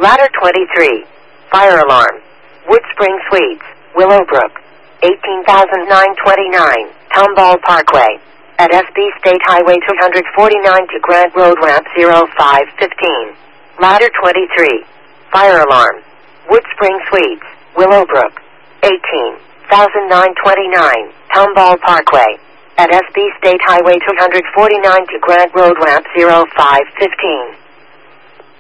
Ladder 23. Fire alarm. Wood Spring Suites, Willowbrook. 18,929, Tomball Parkway. At SB State Highway 249 to Grant Road Ramp 0515. Ladder 23. Fire alarm. Wood Spring Suites, Willowbrook. 18,929, Tomball Parkway. At SB State Highway 249 to Grant Road Ramp 0515.